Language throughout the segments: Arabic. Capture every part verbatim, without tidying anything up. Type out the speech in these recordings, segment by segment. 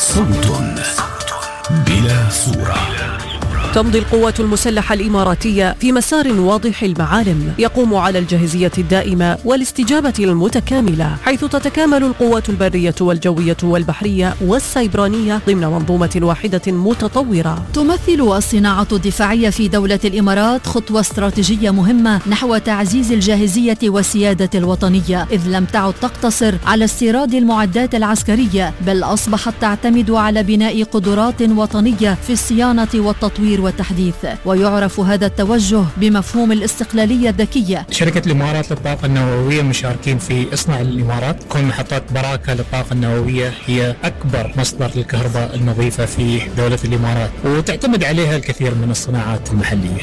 صوت بلا صورة. تمضي القوات المسلحة الإماراتية في مسار واضح المعالم يقوم على الجاهزية الدائمة والاستجابة المتكاملة، حيث تتكامل القوات البرية والجوية والبحرية والسيبرانية ضمن منظومة واحدة متطورة. تمثل الصناعة الدفاعية في دولة الإمارات خطوة استراتيجية مهمة نحو تعزيز الجاهزية والسيادة الوطنية، إذ لم تعد تقتصر على استيراد المعدات العسكرية، بل أصبحت تعتمد على بناء قدرات وطنية في الصيانة والتطوير والتحديث. ويعرف هذا التوجه بمفهوم الاستقلالية الذكية. شركة الإمارات للطاقة النووية مشاركين في إصناع الإمارات. كون محطات براكة للطاقة النووية هي أكبر مصدر للكهرباء النظيفة في دولة الإمارات، وتعتمد عليها الكثير من الصناعات المحلية.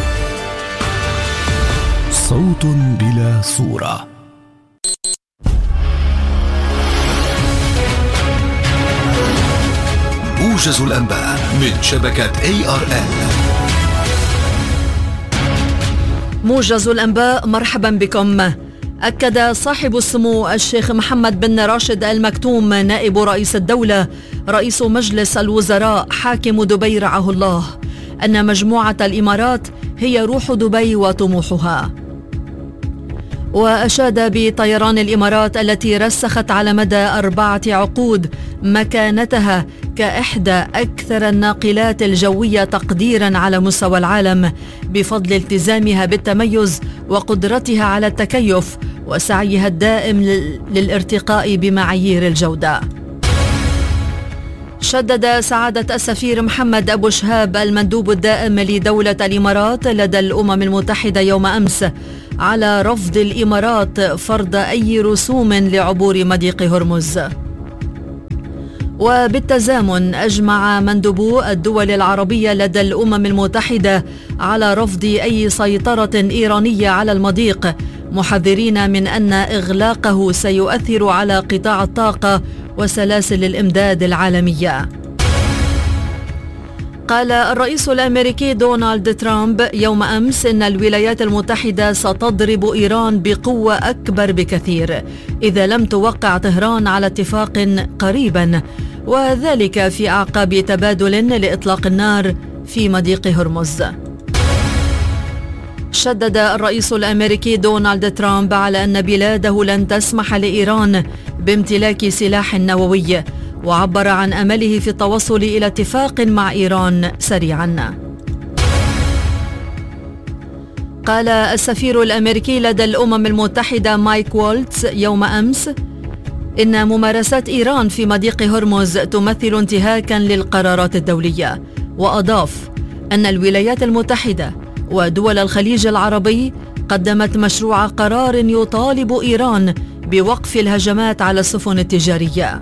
صوت بلا صورة. موجز الأنباء من شبكة إيه آر إل. موجز الأنباء، مرحبا بكم. أكد صاحب السمو الشيخ محمد بن راشد آل مكتوم نائب رئيس الدولة رئيس مجلس الوزراء حاكم دبي رعاه الله أن مجموعة الإمارات هي روح دبي وطموحها. وأشاد بطيران الإمارات التي رسخت على مدى أربعة عقود مكانتها كإحدى أكثر الناقلات الجوية تقديراً على مستوى العالم، بفضل التزامها بالتميز وقدرتها على التكيف وسعيها الدائم للارتقاء بمعايير الجودة. شدد سعادة السفير محمد أبو شهاب المندوب الدائم لدولة الإمارات لدى الأمم المتحدة يوم أمس على رفض الإمارات فرض أي رسوم لعبور مضيق هرمز. وبالتزامن أجمع مندوبو الدول العربية لدى الأمم المتحدة على رفض أي سيطرة إيرانية على المضيق، محذرين من أن إغلاقه سيؤثر على قطاع الطاقة وسلاسل الإمداد العالمية. قال الرئيس الأمريكي دونالد ترامب يوم أمس إن الولايات المتحدة ستضرب إيران بقوة أكبر بكثير إذا لم توقع طهران على اتفاق قريبا، وذلك في أعقاب تبادل لإطلاق النار في مضيق هرمز. شدد الرئيس الأمريكي دونالد ترامب على أن بلاده لن تسمح لإيران بامتلاك سلاح نووي، وعبر عن أمله في التوصل إلى اتفاق مع إيران سريعا. قال السفير الأمريكي لدى الأمم المتحدة مايك وولتز يوم أمس إن ممارسات إيران في مضيق هرمز تمثل انتهاكا للقرارات الدولية، وأضاف أن الولايات المتحدة ودول الخليج العربي قدمت مشروع قرار يطالب إيران بوقف الهجمات على السفن التجارية.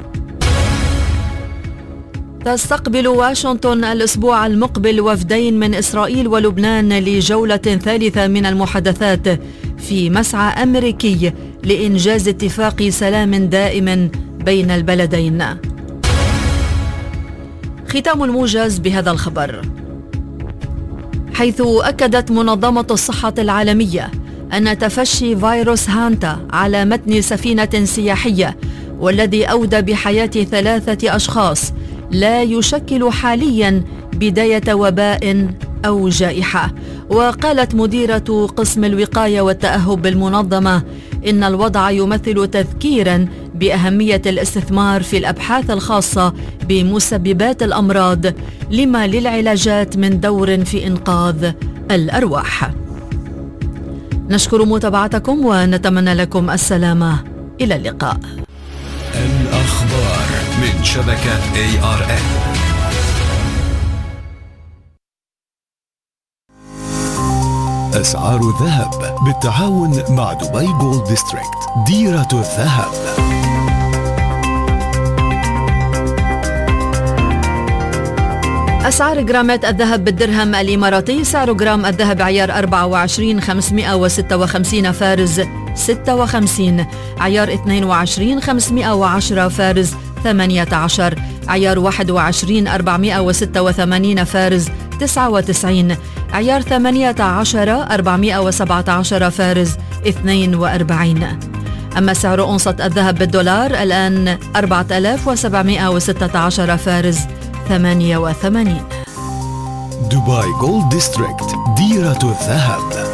تستقبل واشنطن الأسبوع المقبل وفدين من إسرائيل ولبنان لجولة ثالثة من المحادثات في مسعى أمريكي لإنجاز اتفاق سلام دائم بين البلدين. ختام الموجز بهذا الخبر، حيث أكدت منظمة الصحة العالمية أن تفشي فيروس هانتا على متن سفينة سياحية والذي أودى بحياة ثلاثة أشخاص لا يشكل حاليا بداية وباء أو جائحة. وقالت مديرة قسم الوقاية والتأهب بالمنظمة إن الوضع يمثل تذكيرا بأهمية الاستثمار في الأبحاث الخاصة بمسببات الأمراض لما للعلاجات من دور في إنقاذ الأرواح. نشكر متابعتكم ونتمنى لكم السلامة. إلى اللقاء. الأخبار من شبكة إيه آر إل. أسعار الذهب بالتعاون مع دبي جولد ديستريكت، ديرة الذهب. أسعار جرامات الذهب بالدرهم الإماراتي: سعر جرام الذهب عيار أربعة وعشرين خمسمائة وستة وخمسين فارز ستة وخمسين، عيار اثنين وعشرين خمسمائة وعشرة فارز ثمانية عشر، عيار واحد وعشرين أربعمائة وستة وثمانين فارز تسعة وتسعين، عيار ثمانية عشر أربعمائة وسبعة عشر فارز اثنين وأربعين. أما سعر أونصة الذهب بالدولار الآن أربعة آلاف وسبعمائة وستة عشر فارز ثمانية وثمانين. دبي جولد ديستريكت، ديرة الذهب.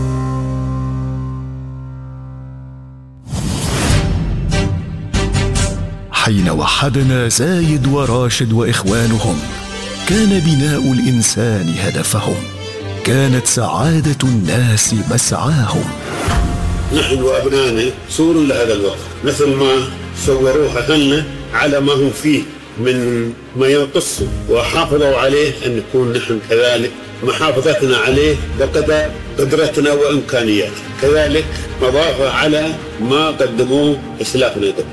حين وحدنا زايد وراشد وإخوانهم كان بناء الإنسان هدفهم، كانت سعادة الناس مسعاهم. نحن وأبنائنا صور لهذا الوقت مثل ما صوروها لنا على ما هم فيه من ما ينقصوا وحافظوا عليه، أن نكون نحن كذلك محافظتنا عليه بقدر قدرتنا وإمكانياتنا، كذلك مضافة على ما قدموه إسلافنا قبل.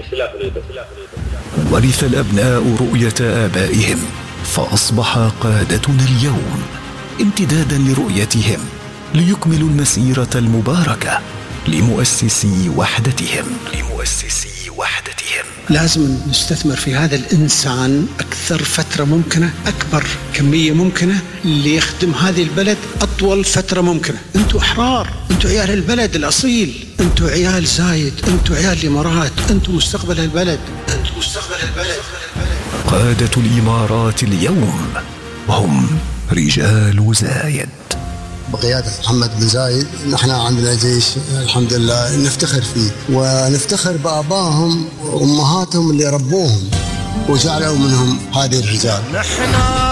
ورث الأبناء رؤية آبائهم فأصبح قادتنا اليوم امتدادا لرؤيتهم ليكملوا المسيرة المباركة لمؤسسي وحدتهم لمؤسسي وحدتهم. لازم نستثمر في هذا الإنسان أكثر فترة ممكنة، أكبر كمية ممكنة ليخدم هذه البلد أطول فترة ممكنة. أنتوا أحرار، أنتوا عيال البلد الأصيل، أنتوا عيال زايد، أنتوا عيال الإمارات، أنتوا مستقبل البلد، أنتوا مستقبل البلد. قادة الإمارات اليوم هم رجال زايد بقيادة محمد بن زايد. نحن عندنا جيش الحمد لله نفتخر فيه، ونفتخر بآبائهم وأمهاتهم اللي ربوهم وجعلوا منهم هذه الرجال.